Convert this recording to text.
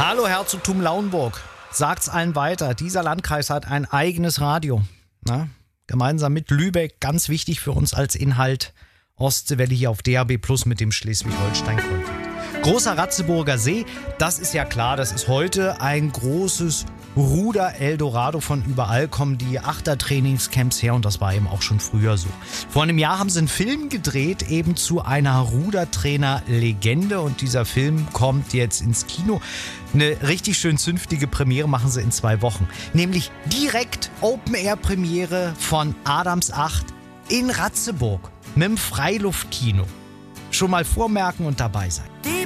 Hallo Herzogtum Lauenburg, sagt's allen weiter. Dieser Landkreis hat ein eigenes Radio. Na, gemeinsam mit Lübeck, ganz wichtig für uns als Inhalt. Ostseewelle hier auf DAB Plus mit dem Schleswig-Holstein-Kontakt. Großer Ratzeburger See, das ist ja klar, das ist heute ein großes Ruder-Eldorado. Von überall kommen die Achtertrainingscamps her und das war eben auch schon früher so. Vor einem Jahr haben sie einen Film gedreht, eben zu einer Rudertrainer-Legende und dieser Film kommt jetzt ins Kino. Eine richtig schön zünftige Premiere machen sie in 2 Wochen. Nämlich direkt Open-Air-Premiere von Adams 8 in Ratzeburg mit dem Freiluftkino. Schon mal vormerken und dabei sein.